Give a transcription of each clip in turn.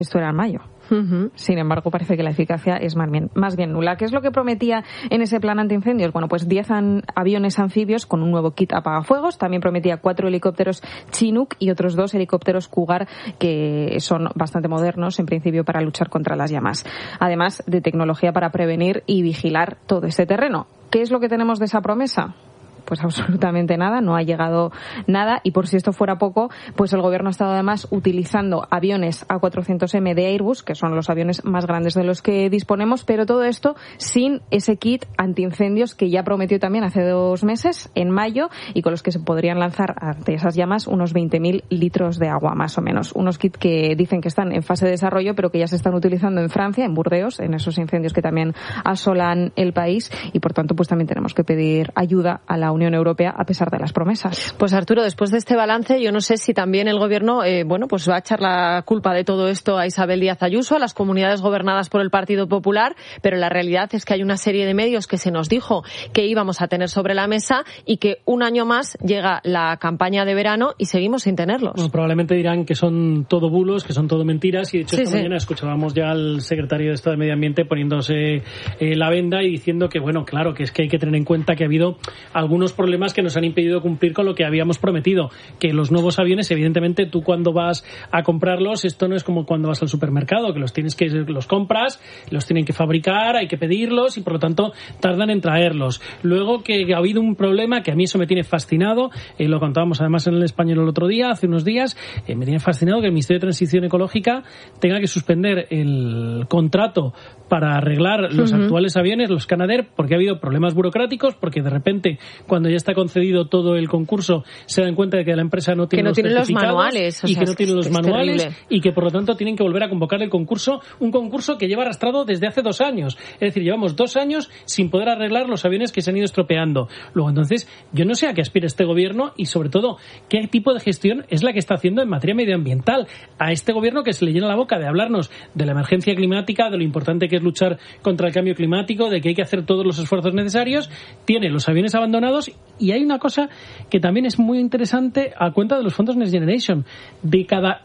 Esto era en mayo. Sin embargo, parece que la eficacia es más bien nula. ¿Qué es lo que prometía en ese plan antiincendios? Bueno, pues 10 aviones anfibios con un nuevo kit apagafuegos. También prometía 4 helicópteros Chinook y otros 2 helicópteros Cougar, que son bastante modernos, en principio, para luchar contra las llamas. Además de tecnología para prevenir y vigilar todo este terreno. ¿Qué es lo que tenemos de esa promesa? Pues absolutamente nada, no ha llegado nada, y por si esto fuera poco, pues el gobierno ha estado además utilizando aviones A400M de Airbus, que son los aviones más grandes de los que disponemos, pero todo esto sin ese kit antiincendios que ya prometió también hace 2 meses, en mayo, y con los que se podrían lanzar ante esas llamas unos 20.000 litros de agua, más o menos. Unos kits que dicen que están en fase de desarrollo, pero que ya se están utilizando en Francia, en Burdeos, en esos incendios que también asolan el país, y por tanto pues también tenemos que pedir ayuda a la Unión Europea a pesar de las promesas. Pues Arturo, después de este balance, yo no sé si también el gobierno pues va a echar la culpa de todo esto a Isabel Díaz Ayuso, a las comunidades gobernadas por el Partido Popular, pero la realidad es que hay una serie de medios que se nos dijo que íbamos a tener sobre la mesa y que un año más llega la campaña de verano y seguimos sin tenerlos. Bueno, probablemente dirán que son todo bulos, que son todo mentiras, y de hecho esta mañana escuchábamos ya al secretario de Estado de Medio Ambiente poniéndose la venda y diciendo que bueno, claro, que es que hay que tener en cuenta que ha habido algunos problemas que nos han impedido cumplir con lo que habíamos prometido, que los nuevos aviones, evidentemente, tú cuando vas a comprarlos, esto no es como cuando vas al supermercado, que los compras, los tienen que fabricar, hay que pedirlos y por lo tanto tardan en traerlos. Luego que ha habido un problema que a mí eso me tiene fascinado, lo contábamos además en El Español el otro día, hace unos días, me tiene fascinado que el Ministerio de Transición Ecológica tenga que suspender el contrato para arreglar los actuales aviones, los Canadair, porque ha habido problemas burocráticos, porque de repente cuando ya está concedido todo el concurso se dan cuenta de que la empresa no tiene los certificados y que no tiene los manuales y que por lo tanto tienen que volver a convocar el concurso, un concurso que lleva arrastrado desde hace 2 años. Es decir, llevamos 2 años sin poder arreglar los aviones que se han ido estropeando. Luego, entonces, yo no sé a qué aspira este gobierno y sobre todo qué tipo de gestión es la que está haciendo en materia medioambiental. A este gobierno que se le llena la boca de hablarnos de la emergencia climática, de lo importante que es luchar contra el cambio climático, de que hay que hacer todos los esfuerzos necesarios, tiene los aviones abandonados. Y hay una cosa que también es muy interesante a cuenta de los fondos Next Generation. De cada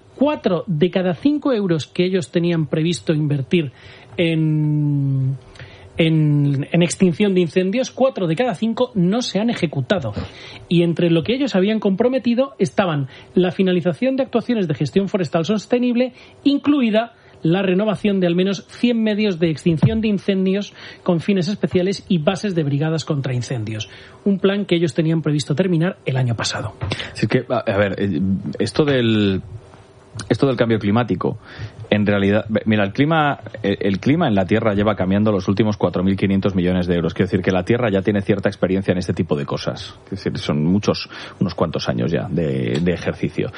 5 euros que ellos tenían previsto invertir en extinción de incendios, 4 de cada 5 no se han ejecutado. Y entre lo que ellos habían comprometido estaban la finalización de actuaciones de gestión forestal sostenible, incluida la renovación de al menos 100 medios de extinción de incendios con fines especiales y bases de brigadas contra incendios. Un plan que ellos tenían previsto terminar el año pasado. Es que, a ver, esto del cambio climático, en realidad, mira, el clima en la Tierra lleva cambiando los últimos 4.500 millones de euros. Quiero decir que la Tierra ya tiene cierta experiencia en este tipo de cosas. Es decir, son unos cuantos años ya de ejercicio.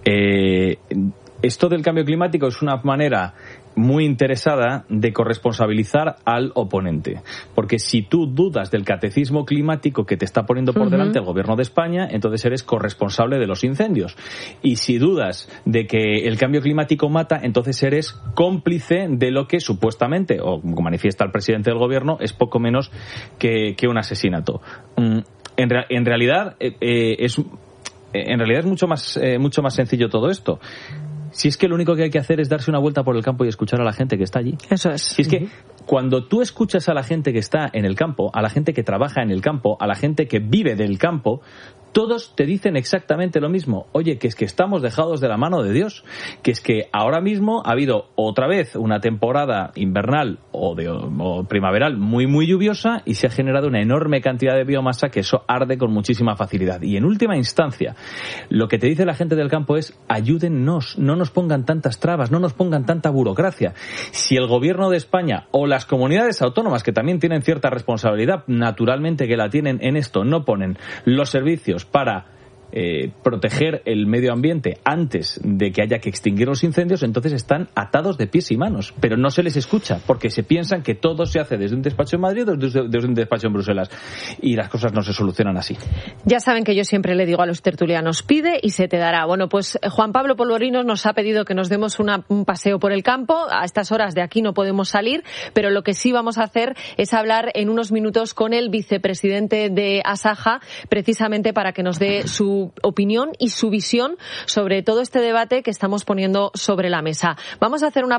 Esto del cambio climático es una manera muy interesada de corresponsabilizar al oponente. Porque si tú dudas del catecismo climático que te está poniendo por delante el gobierno de España, entonces eres corresponsable de los incendios. Y si dudas de que el cambio climático mata, entonces eres cómplice de lo que supuestamente, o como manifiesta el presidente del gobierno, es poco menos que un asesinato. En realidad es mucho más sencillo todo esto. Si es que lo único que hay que hacer es darse una vuelta por el campo y escuchar a la gente que está allí. Eso es. Si es que cuando tú escuchas a la gente que está en el campo, a la gente que trabaja en el campo, a la gente que vive del campo, todos te dicen exactamente lo mismo. Oye, que es que estamos dejados de la mano de Dios. Que es que ahora mismo ha habido otra vez una temporada invernal o primaveral muy, muy lluviosa y se ha generado una enorme cantidad de biomasa que eso arde con muchísima facilidad. Y en última instancia, lo que te dice la gente del campo es: ayúdennos, no nos pongan tantas trabas, no nos pongan tanta burocracia. Si el gobierno de España o las comunidades autónomas, que también tienen cierta responsabilidad, naturalmente que la tienen en esto, no ponen los servicios para proteger el medio ambiente antes de que haya que extinguir los incendios, entonces están atados de pies y manos, pero no se les escucha porque se piensan que todo se hace desde un despacho en Madrid o desde un despacho en Bruselas, y las cosas no se solucionan así. Ya saben que yo siempre le digo a los tertulianos: pide y se te dará. Bueno, pues Juan Pablo Polvorinos nos ha pedido que nos demos un paseo por el campo. A estas horas de aquí no podemos salir, pero lo que sí vamos a hacer es hablar en unos minutos con el vicepresidente de Asaja, precisamente para que nos dé su su opinión y su visión sobre todo este debate que estamos poniendo sobre la mesa. Vamos a hacer una